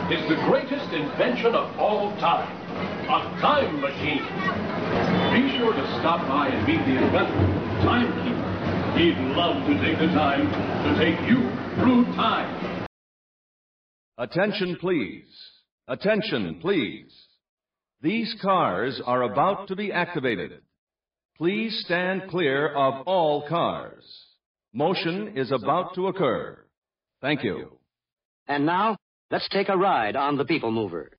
is the greatest invention of all time, a time machine. Be sure to stop by and meet the inventor, Timekeeper. He'd love to take the time to take you through time. Attention, please. Attention, please. These cars are about to be activated. Please stand clear of all cars. Motion is about to occur. Thank you. And now, let's take a ride on the People Mover.